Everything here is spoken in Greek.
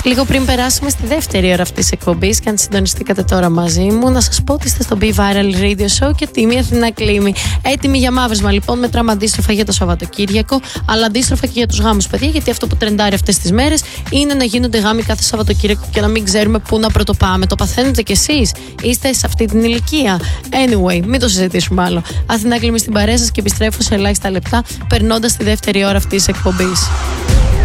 Λίγο πριν περάσουμε στη δεύτερη ώρα αυτής της εκπομπής και αν συντονιστήκατε τώρα μαζί μου, να σας πω ότι είστε στο Be Viral Radio Show και ότι είμαι η Αθηνά Κλίμη. Έτοιμοι για μαύρισμα λοιπόν, μετράμε αντίστροφα για το Σαββατοκύριακο, αλλά αντίστροφα και για τους γάμους, παιδιά, γιατί αυτό που τρεντάρει αυτές τις μέρες είναι να γίνονται γάμοι κάθε Σαββατοκύριακο και να μην ξέρουμε πού να πρωτοπάμε. Το παθαίνετε κι εσείς? Είστε σε αυτή την ηλικία? Anyway, μην το συζητήσουμε άλλο. Αθηνά Κλίμη στην παρέα σας και επιστρέφω σε ελάχιστα λεπτά, περνώντας τη δεύτερη ώρα αυτής της εκπομπής.